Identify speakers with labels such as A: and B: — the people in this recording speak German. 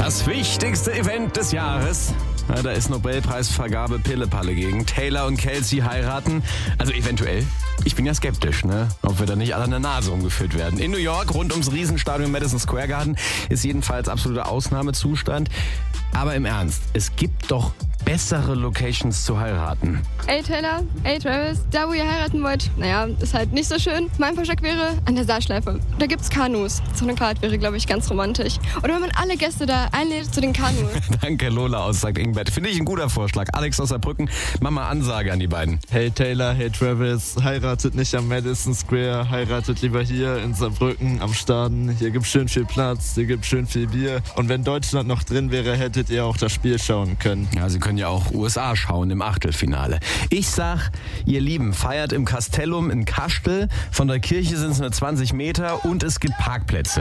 A: Das wichtigste Event des Jahres. Ja, da ist Nobelpreisvergabe Pillepalle gegen. Taylor und Kelsey heiraten. Also eventuell. Ich bin ja skeptisch, ne? Ob wir da nicht alle an der Nase rumgeführt werden. In New York, rund ums Riesenstadion Madison Square Garden, ist jedenfalls absoluter Ausnahmezustand. Aber im Ernst, es gibt doch bessere Locations zu heiraten.
B: Ey Taylor, ey Travis, da wo ihr heiraten wollt, naja, ist halt nicht so schön. Mein Vorschlag wäre an der Saarschleife. Da gibt's Kanus. So eine Fahrt wäre, glaube ich, ganz romantisch. Oder wenn man alle Gäste da einlädt zu den Kanus.
A: Danke Lola aus St. Ingbert. Finde ich ein guter Vorschlag. Alex aus Saarbrücken, mach mal Ansage an die beiden.
C: Hey Taylor, hey Travis, heiratet nicht am Madison Square, heiratet lieber hier in Saarbrücken am Staden. Hier gibt's schön viel Platz, hier gibt's schön viel Bier. Und wenn Deutschland noch drin wäre, hättet ihr auch das Spiel schauen können.
A: Ja, Sie können ja auch USA schauen im Achtelfinale. Ich sag, ihr Lieben, feiert im Castellum in Kastel. Von der Kirche sind es nur 20 Meter und es gibt Parkplätze.